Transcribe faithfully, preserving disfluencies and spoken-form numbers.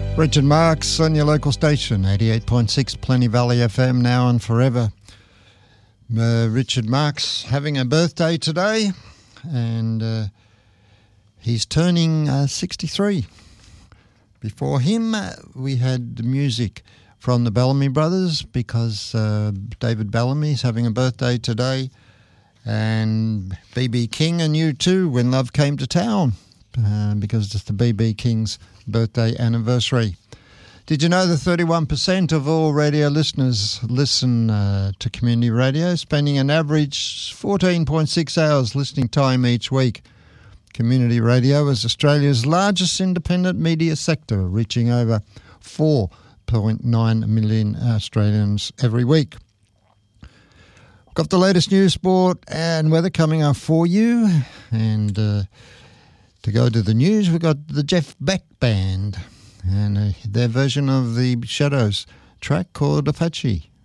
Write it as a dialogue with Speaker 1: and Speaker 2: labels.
Speaker 1: Richard Marx on your local station, eighty-eight point six Plenty Valley F M, now and forever. Uh, Richard Marx having a birthday today, and uh, he's turning uh, sixty-three. Before him, uh, we had music from the Bellamy Brothers, because uh, David Bellamy's having a birthday today, and B B King and U two, When Love Came to Town, uh, because it's the B B King's birthday anniversary. Did you know that thirty-one percent of all radio listeners listen uh, to community radio, spending an average fourteen point six hours listening time each week? Community radio is Australia's largest independent media sector, reaching over four point nine million Australians every week. Got the latest news, sport and weather coming up for you. And uh, to go to the news, we've got the Jeff Beck Band and uh, their version of the Shadows track called Apache.